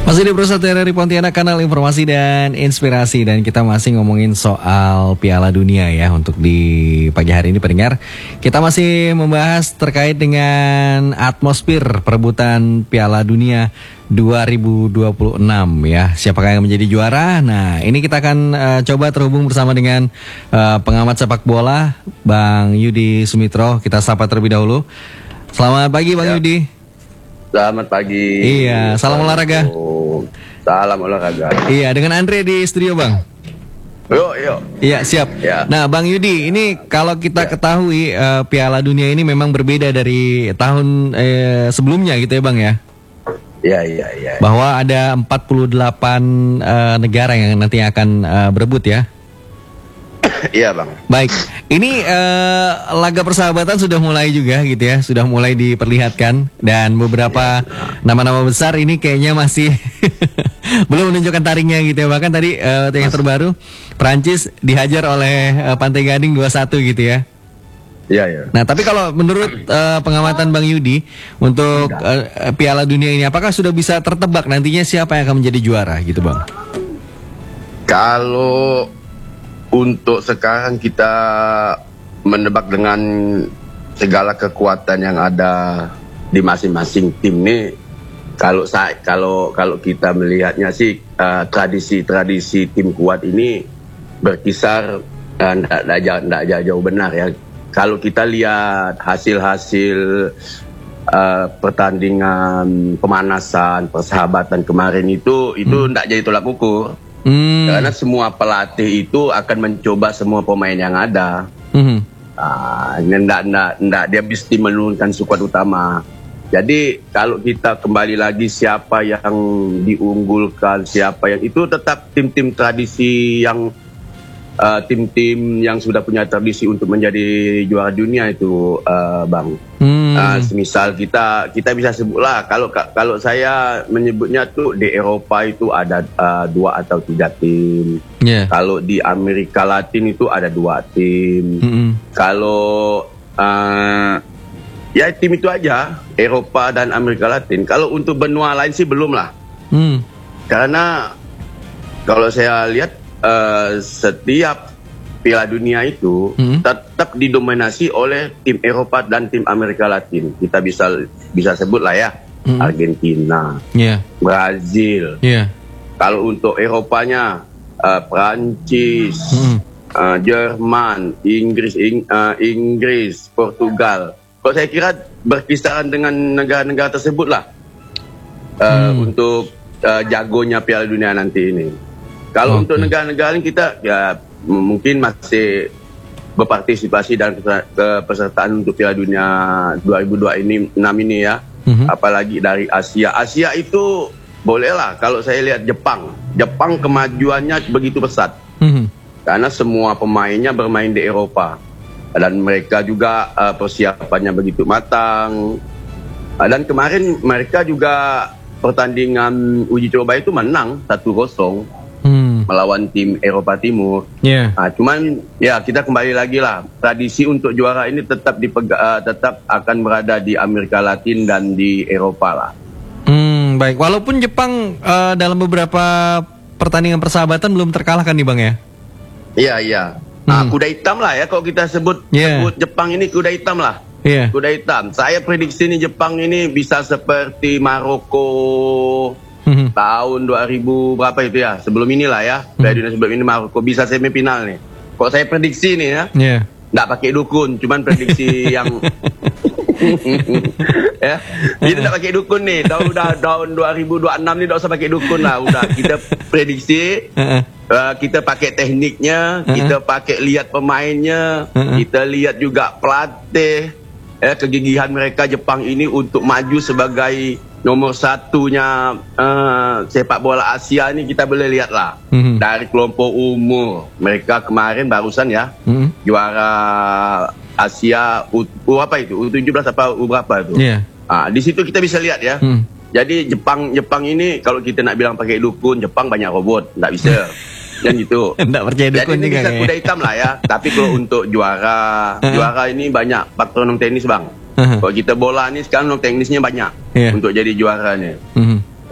Masih di Persatu RRI Pontianak, kanal informasi dan inspirasi. Dan kita masih ngomongin soal Piala Dunia ya. Untuk di pagi hari ini pendengar, kita masih membahas terkait dengan atmosfer perebutan Piala Dunia 2026 ya. Siapakah yang menjadi juara? Nah, ini kita akan coba terhubung bersama dengan pengamat sepak bola Bang Yudi Sumitro. Kita sapa terlebih dahulu. Selamat pagi Bang Yudi. Selamat pagi. Iya, salam olahraga. Salam olahraga. Iya, dengan Andre di studio Bang. Yuk. Iya, siap. Ya. Nah, Bang Yudi, ini kalau kita ketahui Piala Dunia ini memang berbeda dari tahun sebelumnya gitu ya Bang ya? Iya. Bahwa ada 48 negara yang nanti akan berebut ya? Iya Bang. Baik, ini laga persahabatan sudah mulai juga gitu ya, sudah mulai diperlihatkan. Dan beberapa nama-nama besar ini kayaknya masih belum menunjukkan taringnya gitu ya. Bahkan tadi yang terbaru Prancis dihajar oleh Pantai Gading 2-1 gitu ya. Iya. Nah, tapi kalau menurut pengamatan Bang Yudi untuk Piala Dunia ini, apakah sudah bisa tertebak nantinya siapa yang akan menjadi juara gitu Bang? Kalau untuk sekarang kita menebak dengan segala kekuatan yang ada di masing-masing tim nih. Kalau kita melihatnya sih tradisi tim kuat ini berkisar tidak jauh benar ya. Kalau kita lihat hasil pertandingan pemanasan persahabatan kemarin itu tidak jadi tolak ukur. Karena semua pelatih itu akan mencoba semua pemain yang ada. Nggak dia mesti menurunkan skuad utama. Jadi kalau kita kembali lagi siapa yang diunggulkan, siapa yang itu tetap tim-tim tradisi yang tim-tim yang sudah punya tradisi untuk menjadi juara dunia itu Bang. Semisal kita bisa sebutlah kalau saya menyebutnya tuh di Eropa itu ada 2 atau 3 tim. Kalau di Amerika Latin itu ada 2 tim. Kalau ya tim itu aja, Eropa dan Amerika Latin. Kalau untuk benua lain sih belum lah. Karena kalau saya lihat setiap Piala Dunia itu tetap didominasi oleh tim Eropa dan tim Amerika Latin. Kita bisa sebut lah ya, Argentina, Brazil. Kalau untuk Eropanya Prancis, Jerman, Inggris, Portugal. Kalau saya kira berkisaran dengan negara-negara tersebut lah untuk jagonya Piala Dunia nanti ini. Kalau untuk negara-negara lain kita ya mungkin masih berpartisipasi dalam kepesertaan untuk Piala Dunia 2026 ini ya. Apalagi dari Asia. Asia itu bolehlah kalau saya lihat Jepang kemajuannya begitu pesat. Karena semua pemainnya bermain di Eropa. Dan mereka juga persiapannya begitu matang. Dan kemarin mereka juga pertandingan uji coba itu menang 1-0. Melawan tim Eropa Timur. Cuman ya kita kembali lagi lah, tradisi untuk juara ini tetap akan berada di Amerika Latin dan di Eropa lah. Baik, walaupun Jepang dalam beberapa pertandingan persahabatan belum terkalahkan nih Bang ya. Iya. Kuda hitam lah ya kalau kita sebut Jepang ini kuda hitam lah. Kuda hitam. Saya prediksi nih Jepang ini bisa seperti Maroko tahun 2000 berapa itu ya, sebelum inilah ya, sebelum ini Maroko bisa semifinal nih. Kok saya prediksi nih ya, nggak pakai dukun, cuman prediksi yang ya, kita nggak pakai dukun nih. Tahun 2026 nih nggak usah pakai dukun lah, udah kita prediksi, kita pakai tekniknya, kita pakai lihat pemainnya, kita lihat juga pelatih, kegigihan mereka Jepang ini untuk maju sebagai nomor satunya sepak bola Asia ini kita boleh lihat lah. Dari kelompok umur mereka kemarin barusan ya juara Asia apa itu U17 apa U berapa itu. Di situ kita bisa lihat ya. Jadi Jepang ini kalau kita nak bilang pakai dukun, Jepang banyak robot, nggak bisa. Dan gitu. Nggak percaya dukun. Jadi ini bisa kuda hitam lah ya. Tapi kalau untuk juara ini banyak faktor non teknis Bang. Kalau kita bola nih sekarang teknisnya banyak untuk jadi juaranya.